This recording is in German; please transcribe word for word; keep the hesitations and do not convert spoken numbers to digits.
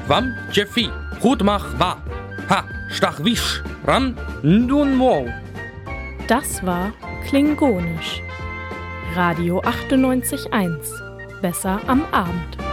Wam Jeffi, Hutmach wa, ha, Stachwisch, Ram, Ndun Mo. Das war Klingonisch. Radio achtundneunzig Komma eins. Besser am Abend.